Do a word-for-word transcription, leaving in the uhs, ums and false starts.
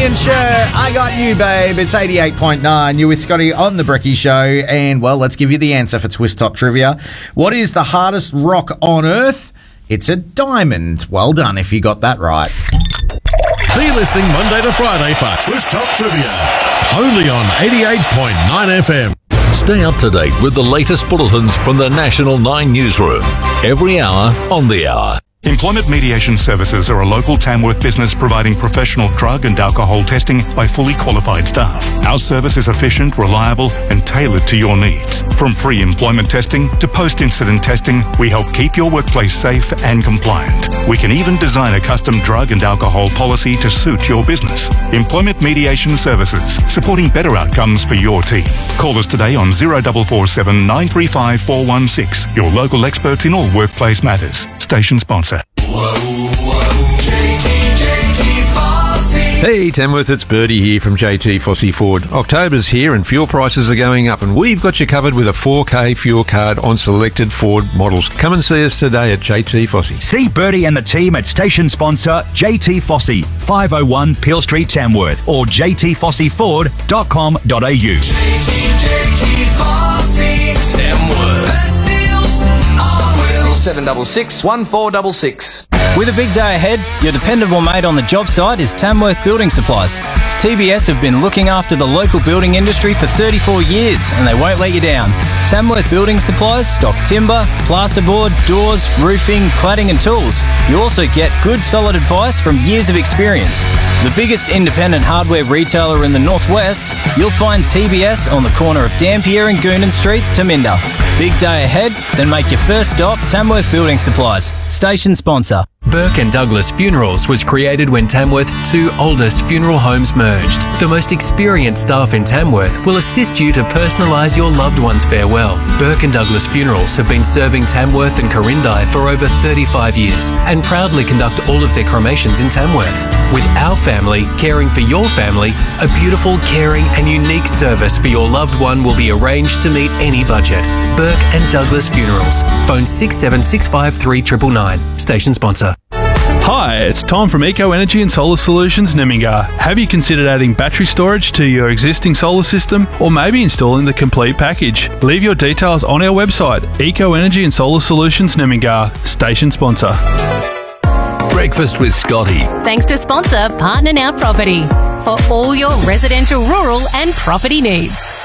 and Cher, I Got You, Babe. It's eighty-eight point nine. You're with Scotty on The Brekkie Show. And, well, let's give you the answer for Twist Top Trivia. What is the hardest rock on Earth? It's a diamond. Well done if you got that right. Be listening Monday to Friday for Twist Top Trivia. Only on eighty-eight point nine F M. Stay up to date with the latest bulletins from the National nine Newsroom. Every hour on the hour. Employment Mediation Services are a local Tamworth business providing professional drug and alcohol testing by fully qualified staff. Our service is efficient, reliable and tailored to your needs. From pre-employment testing to post-incident testing, we help keep your workplace safe and compliant. We can even design a custom drug and alcohol policy to suit your business. Employment Mediation Services, supporting better outcomes for your team. Call us today on zero four four seven, nine three five, four one six. Your local experts in all workplace matters. Station sponsor. Whoa, whoa, J T, J T Fossey. Hey Tamworth, it's Birdie here from J T Fossey Ford. October's here and fuel prices are going up, and we've got you covered with a four K fuel card on selected Ford models. Come and see us today at J T Fossey. See Birdie and the team at station sponsor J T Fossey, five oh one Peel Street, Tamworth, or j t fossey ford dot com dot a u. J T, J T Fossey, Tamworth. Best deals on wheels. seven six six, one four six six. With a big day ahead, your dependable mate on the job site is Tamworth Building Supplies. T B S have been looking after the local building industry for thirty-four years and they won't let you down. Tamworth Building Supplies stock timber, plasterboard, doors, roofing, cladding and tools. You also get good solid advice from years of experience. The biggest independent hardware retailer in the northwest, you'll find T B S on the corner of Dampier and Goonan Streets, Taminda. Big day ahead? Then make your first stop Tamworth Building Supplies. Station sponsor. Burke and Douglas Funerals was created when Tamworth's two oldest funeral homes merged. The most experienced staff in Tamworth will assist you to personalise your loved one's farewell. Burke and Douglas Funerals have been serving Tamworth and Corindai for over thirty-five years and proudly conduct all of their cremations in Tamworth. With our family caring for your family, a beautiful, caring and unique service for your loved one will be arranged to meet any budget. Burke and Douglas Funerals. Phone six seven six five three nine nine nine. Station sponsor. Hi, it's Tom from Eco Energy and Solar Solutions, Nemmingar. Have you considered adding battery storage to your existing solar system, or maybe installing the complete package? Leave your details on our website, Eco Energy and Solar Solutions, Nemmingar. Station sponsor. Breakfast with Scotty. Thanks to sponsor Partner Now Property for all your residential, rural and property needs.